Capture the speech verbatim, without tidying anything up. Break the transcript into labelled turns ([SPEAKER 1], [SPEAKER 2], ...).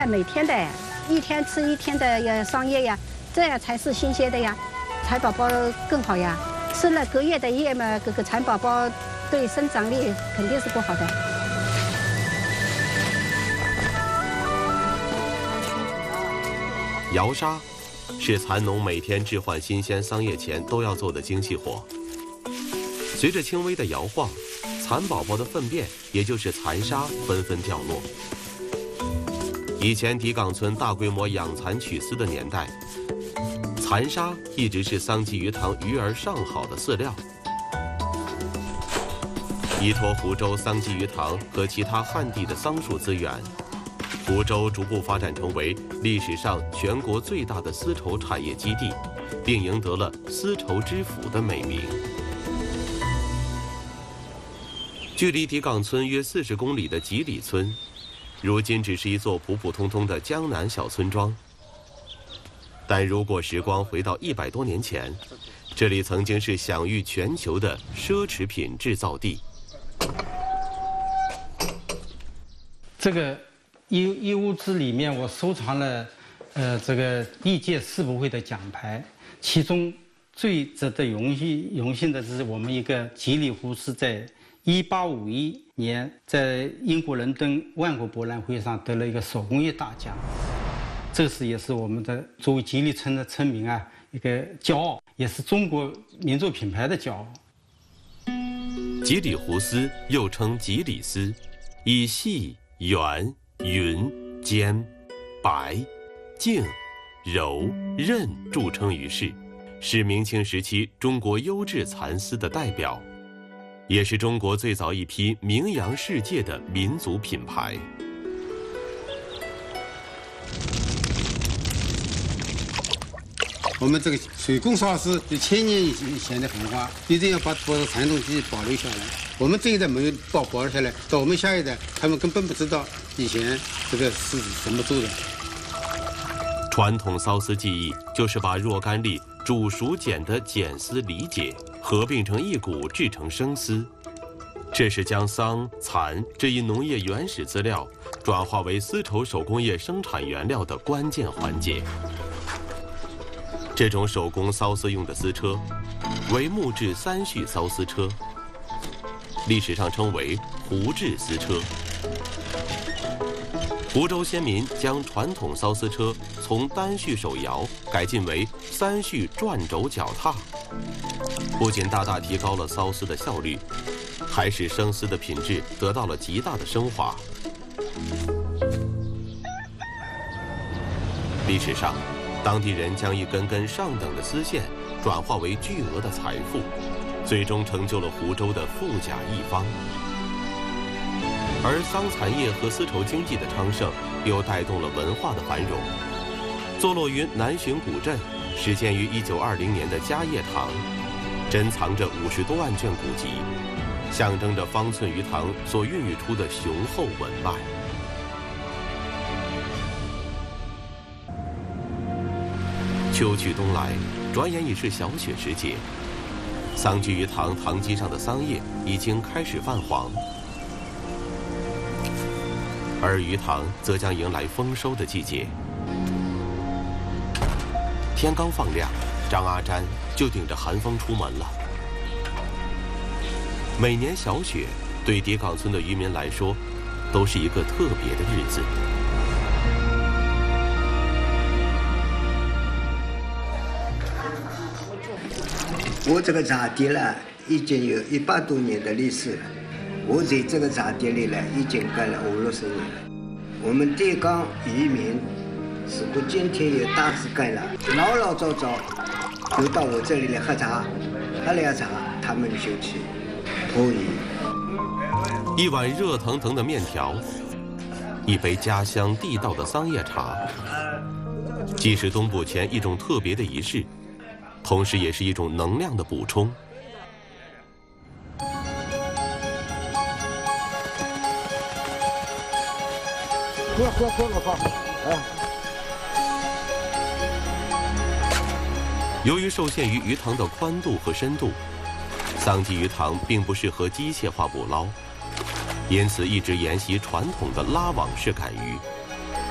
[SPEAKER 1] 每天的，一天吃一天的呀桑叶呀，这样才是新鲜的呀，蚕宝宝更好呀。吃了隔夜的叶嘛，这个蚕宝宝对生长力肯定是不好的。
[SPEAKER 2] 摇沙是蚕农每天置换新鲜桑叶前都要做的精细活。随着轻微的摇晃，蚕宝宝的粪便，也就是蚕沙，纷纷掉落。以前迪岗村大规模养蚕取丝的年代，蚕沙一直是桑寄鱼塘鱼儿上好的饲料。依托湖州桑寄鱼塘和其他旱地的桑树资源，湖州逐步发展成为历史上全国最大的丝绸产业基地，并赢得了丝绸之府的美名。距离迪岗村约四十公里的吉里村，如今只是一座普普通通的江南小村庄。但如果时光回到一百多年前，这里曾经是享誉全球的奢侈品制造地。
[SPEAKER 3] 这个一一屋子里面，我收藏了，呃，这个历届世博会的奖牌，其中最值得荣幸荣幸的是我们一个吉里湖是在一八五一年在英国伦敦万国博览会上得了一个手工业大奖，这是也是我们的作为吉里村的村民啊一个骄傲，也是中国民族品牌的骄傲。
[SPEAKER 2] 吉里湖丝又称吉里丝，以细、圆、匀、尖、白、净、柔、韧著称于世，是明清时期中国优质蚕丝的代表，也是中国最早一批名扬世界的民族品牌。
[SPEAKER 4] 我们这个水工烧是有千年以前的文化，一定要把这个传统技艺保留下来。我们这一代没有保保留下来，到我们下一代，他们根本不知道以前这个是怎么做的。
[SPEAKER 2] 传统缫丝技艺就是把若干粒煮熟碱的碱丝理解合并成一股制成生丝，这是将桑、蚕这一农业原始资料转化为丝绸手工业生产原料的关键环节。这种手工缫丝用的丝车为木质三序缫丝车，历史上称为湖制丝车。湖州先民将传统缫丝车从单序手摇改进为三序转轴脚踏，不仅大大提高了缫丝的效率，还使生丝的品质得到了极大的升华。历史上，当地人将一根根上等的丝线转化为巨额的财富，最终成就了湖州的富甲一方。而桑蚕业和丝绸经济的昌盛，又带动了文化的繁荣。坐落于南浔古镇，始建于一九二零年的嘉业堂，珍藏着五十多万卷古籍，象征着方寸鱼塘所孕育出的雄厚文脉。秋去冬来，转眼已是小雪时节。桑寄鱼塘塘基上的桑叶已经开始泛黄，而鱼塘则将迎来丰收的季节。天刚放亮，张阿占就顶着寒风出门了。每年小雪对迪岗村的渔民来说，都是一个特别的日子。
[SPEAKER 5] 我这个茶店呢，已经有一百多年的历史了。我在这个茶店里呢，已经干了五六十年了。我们迪岗渔民是不今天有大事干了，老老早早就到我这里来喝茶，喝了茶，他们就去捕鱼。
[SPEAKER 2] 一碗热腾腾的面条，一杯家乡地道的桑叶茶，既是冬捕前一种特别的仪式，同时也是一种能量的补充。
[SPEAKER 6] 喝喝喝个泡，哎。
[SPEAKER 2] 由于受限于鱼塘的宽度和深度，桑寄鱼塘并不适合机械化捕捞，因此一直沿袭传统的拉网式赶鱼。